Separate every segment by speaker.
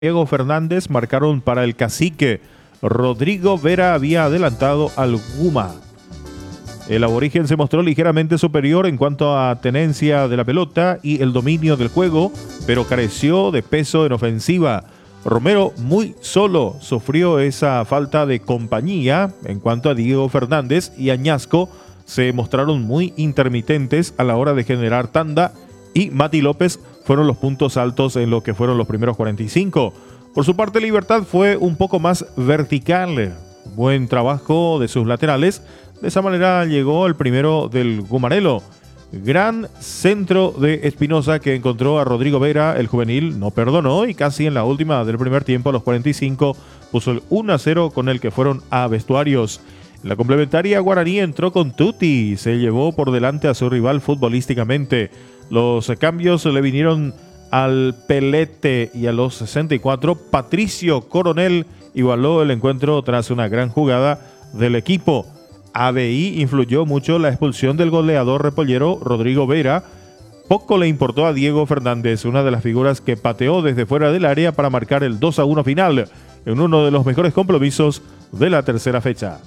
Speaker 1: Diego Fernández marcaron para el Cacique. Rodrigo Vera había adelantado al Guma. El aborigen se mostró ligeramente superior en cuanto a tenencia de la pelota y el dominio del juego, pero careció de peso en ofensiva. Romero muy solo sufrió esa falta de compañía. En cuanto a Diego Fernández y Añasco, se mostraron muy intermitentes a la hora de generar tanda, y Mati López fueron los puntos altos en lo que fueron los primeros 45. Por su parte, Libertad fue un poco más vertical. Buen trabajo de sus laterales. De esa manera llegó el primero del Gumarelo. Gran centro de Espinosa que encontró a Rodrigo Vera. El juvenil no perdonó y casi en la última del primer tiempo, a los 45, puso el 1-0 con el que fueron a vestuarios. La complementaria, Guaraní entró con Tuti. Se llevó por delante a su rival futbolísticamente. Los cambios le vinieron al Pelete y a los 64 Patricio Coronel igualó el encuentro tras una gran jugada del equipo. ABI influyó mucho la expulsión del goleador repollero Rodrigo Vera. Poco le importó a Diego Fernández, una de las figuras que pateó desde fuera del área para marcar el 2-1 final en uno de los mejores compromisos de la tercera fecha.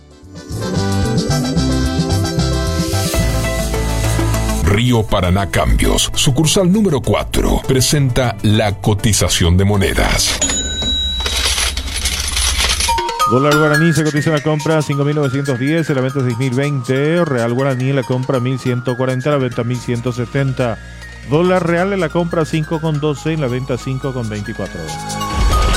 Speaker 2: Río Paraná Cambios, sucursal número 4, presenta la cotización de monedas.
Speaker 1: Dólar guaraní se cotiza en la compra 5.910, en la venta 6.020. Real guaraní en la compra 1.140, en la venta 1.170. Dólar real en la compra 5,12, en la venta 5,24.